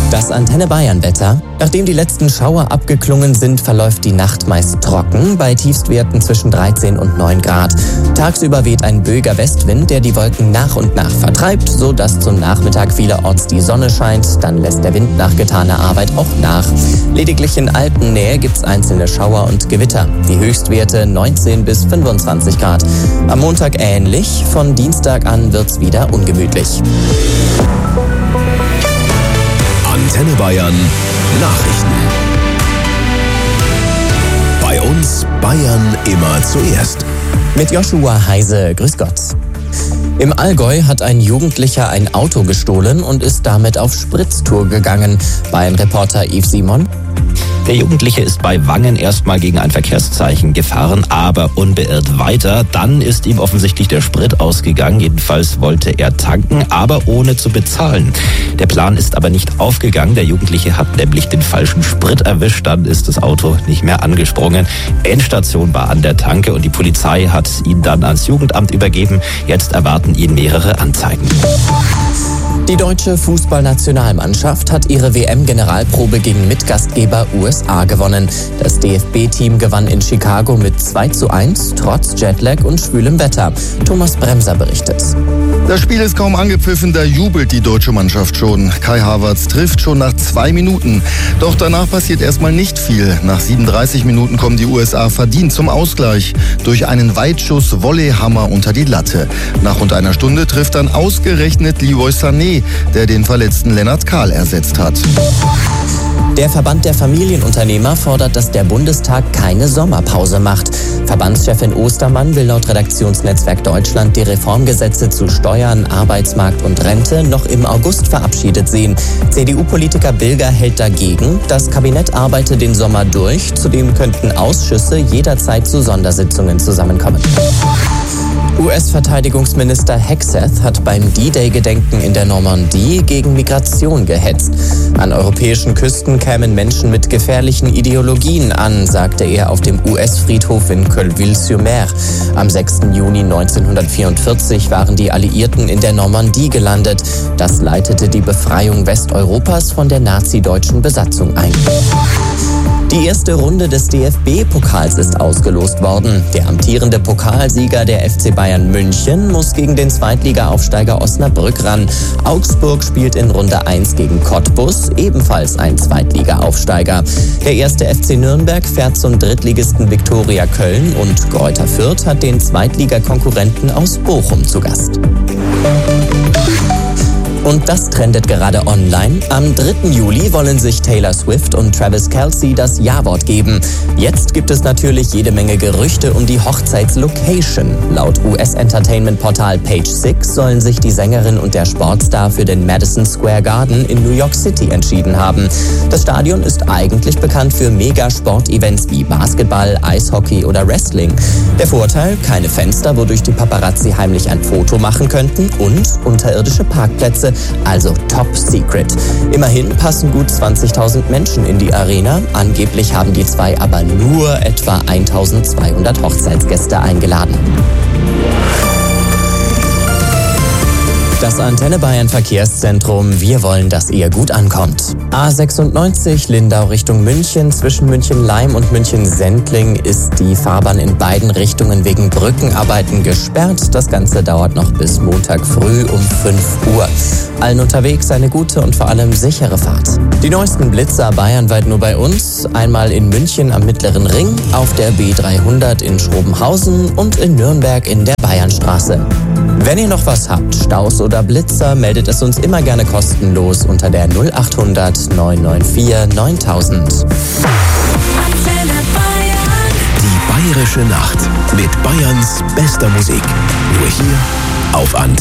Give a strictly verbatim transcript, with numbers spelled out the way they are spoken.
Das Antenne Bayern Wetter. Nachdem die letzten Schauer abgeklungen sind, verläuft die Nacht meist trocken, bei Tiefstwerten zwischen dreizehn und neun Grad. Tagsüber weht ein böiger Westwind, der die Wolken nach und nach vertreibt, so dass zum Nachmittag vielerorts die Sonne scheint. Dann lässt der Wind nach getaner Arbeit auch nach. Lediglich in Alpennähe gibt's einzelne Schauer und Gewitter. Die Höchstwerte neunzehn bis fünfundzwanzig Grad. Am Montag ähnlich, von Dienstag an wird's wieder ungemütlich. Antenne Bayern Nachrichten. Bei uns Bayern immer zuerst. Mit Joshua Heise, grüß Gott. Im Allgäu hat ein Jugendlicher ein Auto gestohlen und ist damit auf Spritztour gegangen. Bayern-Reporter Yves Simon. Der Jugendliche ist bei Wangen erstmal gegen ein Verkehrszeichen gefahren, aber unbeirrt weiter. Dann ist ihm offensichtlich der Sprit ausgegangen. Jedenfalls wollte er tanken, aber ohne zu bezahlen. Der Plan ist aber nicht aufgegangen. Der Jugendliche hat nämlich den falschen Sprit erwischt. Dann ist das Auto nicht mehr angesprungen. Endstation war an der Tanke und die Polizei hat ihn dann ans Jugendamt übergeben. Jetzt erwarten ihn mehrere Anzeigen. Die deutsche Fußballnationalmannschaft hat ihre W M-Generalprobe gegen Mitgastgeber U S A gewonnen. Das D F B-Team gewann in Chicago mit zwei zu eins, trotz Jetlag und schwülem Wetter. Thomas Bremser berichtet. Das Spiel ist kaum angepfiffen, da jubelt die deutsche Mannschaft schon. Kai Havertz trifft schon nach zwei Minuten. Doch danach passiert erstmal nicht viel. Nach siebenunddreißig Minuten kommen die U S A verdient zum Ausgleich. Durch einen Weitschuss Volleyhammer unter die Latte. Nach rund einer Stunde trifft dann ausgerechnet Leroy Sané, der den verletzten Lennart Kahl ersetzt hat. Der Verband der Familienunternehmer fordert, dass der Bundestag keine Sommerpause macht. Verbandschefin Ostermann will laut Redaktionsnetzwerk Deutschland die Reformgesetze zu Steuern, Arbeitsmarkt und Rente noch im August verabschiedet sehen. C D U-Politiker Bilger hält dagegen. Das Kabinett arbeite den Sommer durch. Zudem könnten Ausschüsse jederzeit zu Sondersitzungen zusammenkommen. U S-Verteidigungsminister Hegseth hat beim D-Day-Gedenken in der Normandie gegen Migration gehetzt. An europäischen Küsten kämen Menschen mit gefährlichen Ideologien an, sagte er auf dem U S-Friedhof in Colleville-sur-Mer. Am sechsten Juni neunzehnhundertvierundvierzig waren die Alliierten in der Normandie gelandet. Das leitete die Befreiung Westeuropas von der nazi-deutschen Besatzung ein. Die erste Runde des D F B-Pokals ist ausgelost worden. Der amtierende Pokalsieger der F C Bayern München muss gegen den Zweitliga-Aufsteiger Osnabrück ran. Augsburg spielt in Runde eins gegen Cottbus, ebenfalls ein Zweitliga-Aufsteiger. Der erste F C Nürnberg fährt zum Drittligisten Viktoria Köln und Greuther Fürth hat den Zweitliga-Konkurrenten aus Bochum zu Gast. Und das trendet gerade online. Am dritten Juli wollen sich Taylor Swift und Travis Kelce das Ja-Wort geben. Jetzt gibt es natürlich jede Menge Gerüchte um die Hochzeitslocation. Laut U S-Entertainment-Portal Page Six sollen sich die Sängerin und der Sportstar für den Madison Square Garden in New York City entschieden haben. Das Stadion ist eigentlich bekannt für Mega-Sport-Events wie Basketball, Eishockey oder Wrestling. Der Vorteil, keine Fenster, wodurch die Paparazzi heimlich ein Foto machen könnten und unterirdische Parkplätze, also top secret. Immerhin passen gut zwanzigtausend Menschen in die Arena. Angeblich haben die zwei aber nur etwa eintausendzweihundert Hochzeitsgäste eingeladen. Das Antenne Bayern Verkehrszentrum. Wir wollen, dass ihr gut ankommt. A sechsundneunzig Lindau Richtung München. Zwischen München-Leim und München-Sendling ist die Fahrbahn in beiden Richtungen wegen Brückenarbeiten gesperrt. Das Ganze dauert noch bis Montag früh um fünf Uhr. Allen unterwegs eine gute und vor allem sichere Fahrt. Die neuesten Blitzer bayernweit nur bei uns. Einmal in München am Mittleren Ring, auf der B dreihundert in Schrobenhausen und in Nürnberg in der Bayernstraße. Wenn ihr noch was habt, Staus oder Blitzer, meldet es uns immer gerne kostenlos unter der null achthundert neun neun vier neuntausend. Die bayerische Nacht mit Bayerns bester Musik. Nur hier auf Antenne.